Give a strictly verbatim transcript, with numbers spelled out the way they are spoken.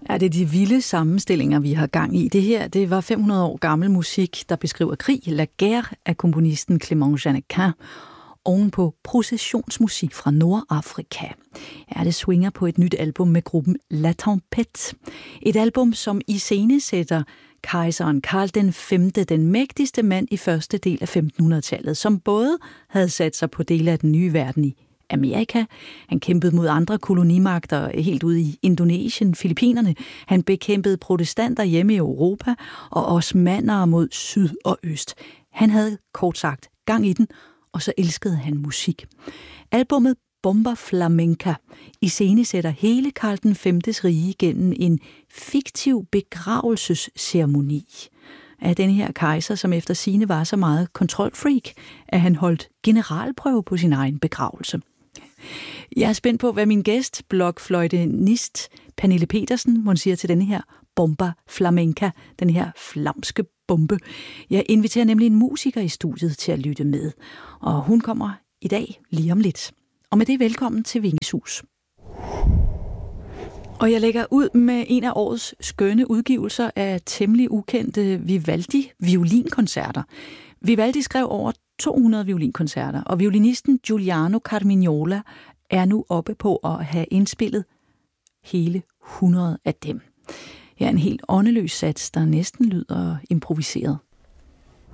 Ja, det er de vilde sammenstillinger, vi har gang i. Det her, det var fem hundrede år gammel musik, der beskriver krig, La Guerre af komponisten Clément Jeannequin, ovenpå processionsmusik fra Nordafrika. Ja, det swinger på et nyt album med gruppen La Tempête. Et album, som iscenesætter kejseren Karl den femte, den mægtigste mand i første del af femtenhundredetallet, som både havde sat sig på dele af den nye verden i Amerika. Han kæmpede mod andre kolonimagter helt ude i Indonesien, Filippinerne. Han bekæmpede protestanter hjemme i Europa og osmannere mod syd og øst. Han havde kort sagt gang i den, og så elskede han musik. Albummet Bomba Flamenca iscenesætter hele Karl den femtes rige gennem en fiktiv begravelsesceremoni af den her kejser, som efter sigende var så meget kontrolfreak, at han holdt generalprøve på sin egen begravelse. Jeg er spændt på, hvad min gæst, blokfløjtenist Pernille Petersen, må siger til denne her Bomba Flamenca, den her flamske bombe. Jeg inviterer nemlig en musiker i studiet til at lytte med, og hun kommer i dag lige om lidt. Og med det velkommen til Vingeshus. Og jeg lægger ud med en af årets skønne udgivelser af temmelig ukendte Vivaldi violinkoncerter. Vivaldi skrev over to hundrede violinkoncerter, og violinisten Giuliano Carmignola er nu oppe på at have indspillet hele hundrede af dem. Ja, en helt åndeløs sats, der næsten lyder improviseret.